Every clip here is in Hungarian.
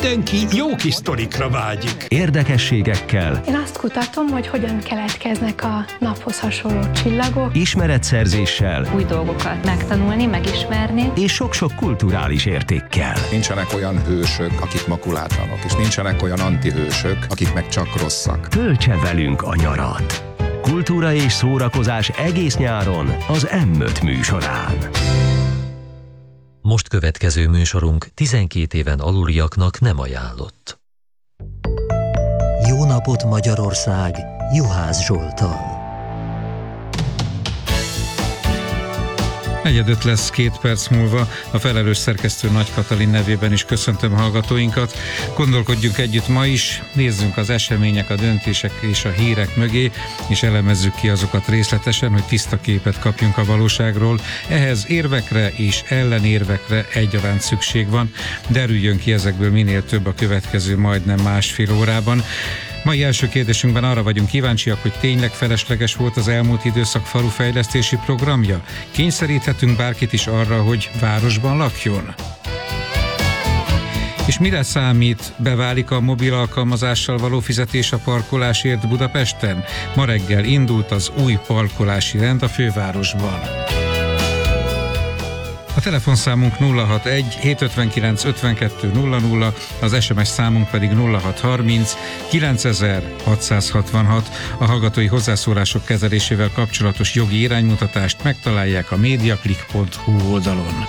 Mindenki jó kis sztorikra vágyik. Érdekességekkel. Én azt kutatom, hogy hogyan keletkeznek a naphoz hasonló csillagok. Ismeretszerzéssel. Új dolgokat megtanulni, megismerni. És sok-sok kulturális értékkel. Nincsenek olyan hősök, akik makulátlanok, és nincsenek olyan antihősök, akik meg csak rosszak. Töltse velünk a nyarat. Kultúra és szórakozás egész nyáron az M5 műsorán. Most következő műsorunk 12 éven aluliaknak nem ajánlott. Jó napot Magyarország! Juhász Zsolttal. 4:05 lesz 2 perc múlva. A felelős szerkesztő Nagy Katalin nevében is köszöntöm hallgatóinkat. Gondolkodjunk együtt ma is, nézzünk az események, a döntések és a hírek mögé, és elemezzük ki azokat részletesen, hogy tiszta képet kapjunk a valóságról. Ehhez érvekre és ellenérvekre egyaránt szükség van. Derüljön ki ezekből minél több a következő majdnem másfél órában. Mai első kérdésünkben arra vagyunk kíváncsiak, hogy tényleg felesleges volt az elmúlt időszak falufejlesztési programja? Kényszeríthetünk bárkit is arra, hogy városban lakjon? És mire számít, beválik a mobil alkalmazással való fizetés a parkolásért Budapesten? Ma reggel indult az új parkolási rend a fővárosban. A telefonszámunk 061-759-5200, az SMS számunk pedig 0630 9666. A hallgatói hozzászólások kezelésével kapcsolatos jogi iránymutatást megtalálják a mediaclick.hu oldalon.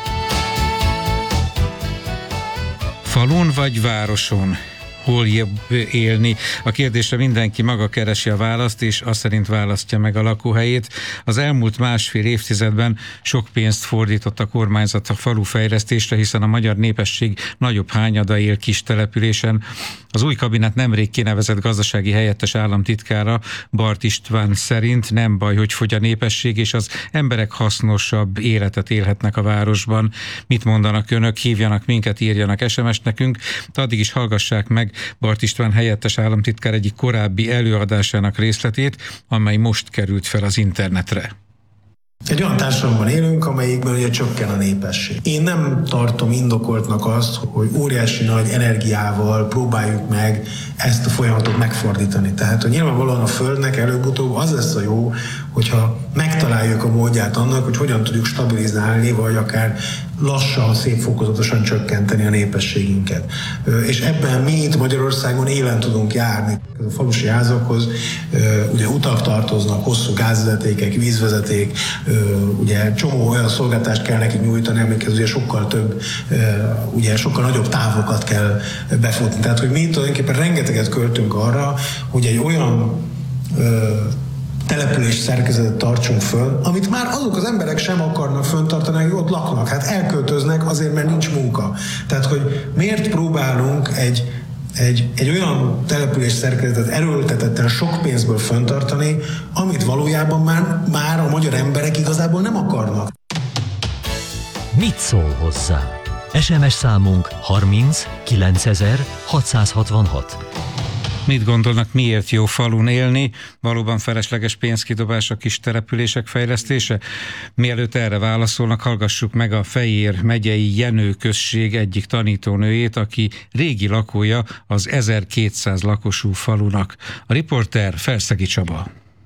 Falun vagy városon? Hol jobb élni? A kérdésre mindenki maga keresi a választ, és azt szerint választja meg a lakóhelyét. Az elmúlt másfél évtizedben sok pénzt fordított a kormányzat a falufejlesztésre, hiszen a magyar népesség nagyobb hányada él kis településen. Az új kabinet nemrég kinevezett gazdasági helyettes államtitkára, Bart István szerint nem baj, hogy fogy a népesség, és az emberek hasznosabb életet élhetnek a városban. Mit mondanak önök? Hívjanak minket, írjanak SMS nekünk, de addig is hallgassák meg Bart István helyettes államtitkár egyik korábbi előadásának részletét, amely most került fel az internetre. Egy olyan társadalomban élünk, amelyikben ugye csökken a népesség. Én nem tartom indokoltnak azt, hogy óriási nagy energiával próbáljuk meg ezt a folyamatot megfordítani. Tehát, hogy nyilvánvalóan a Földnek előbb-utóbb az lesz a jó, hogyha megtaláljuk a módját annak, hogy hogyan tudjuk stabilizálni, vagy akár lassan, szép fokozatosan csökkenteni a népességünket. És ebben mi itt Magyarországon élen tudunk járni. A falusi házakhoz ugye utak tartoznak, hosszú gázvezetékek, vízvezeték, ugye csomó olyan szolgáltást kell nekik nyújtani, amikhez ugye sokkal több, ugye sokkal nagyobb távokat kell befutni. Tehát, hogy mi tulajdonképpen rengeteget költünk arra, hogy egy olyan település szerkezetet tartsunk föl, amit már azok az emberek sem akarnak föntartani, hogy ott laknak. Hát elköltöznek azért, mert nincs munka. Tehát, hogy miért próbálunk egy olyan település szerkezetet erőltetetten sok pénzből föntartani, amit valójában már a magyar emberek igazából nem akarnak. Mit szól hozzá? SMS számunk 30 9000 666. Mit gondolnak, miért jó falun élni? Valóban felesleges pénzkidobás a kis települések fejlesztése? Mielőtt erre válaszolnak, hallgassuk meg a Fejér megyei Jenő község egyik tanítónőjét, aki régi lakója az 1200 lakosú falunak. A riporter Felszegi Csaba.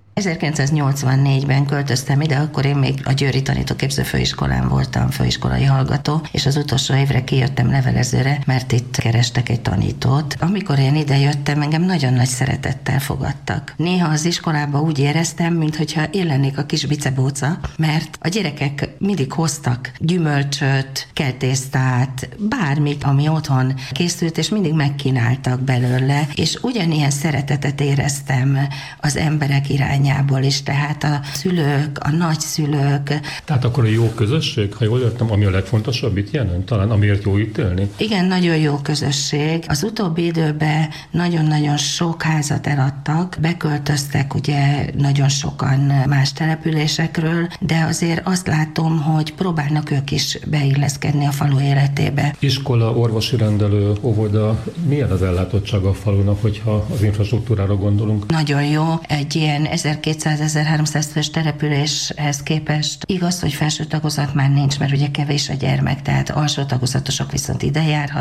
1984-ben költöztem ide, akkor én még a Győri Tanítóképző Főiskolán voltam főiskolai hallgató, és az utolsó évre kijöttem levelezőre, mert itt kerestek egy tanítót. Amikor én ide jöttem, engem nagyon nagy szeretettel fogadtak. Néha az iskolába úgy éreztem, mintha én lennék a kis bicebóca, mert a gyerekek mindig hoztak gyümölcsöt, keltésztát, bármit, ami otthon készült, és mindig megkínáltak belőle, és ugyanilyen szeretetet éreztem az emberek irányába is, tehát a szülők, a nagyszülők. Tehát akkor a jó közösség, ha jól értem, ami a legfontosabb itt jelent, talán amiért jó itt élni? Igen, nagyon jó közösség. Az utóbbi időben nagyon-nagyon sok házat eladtak, beköltöztek ugye nagyon sokan más településekről, de azért azt látom, hogy próbálnak ők is beilleszkedni a falu életébe. Iskola, orvosi rendelő, óvoda, milyen az ellátottsága a falunak, hogyha az infrastruktúrára gondolunk? Nagyon jó. Egy ilyen 1200-1300 fős településhez képest igaz, hogy felső tagozat már nincs, mert ugye kevés a gyermek, tehát alsó tagozatosok viszont ide járhat.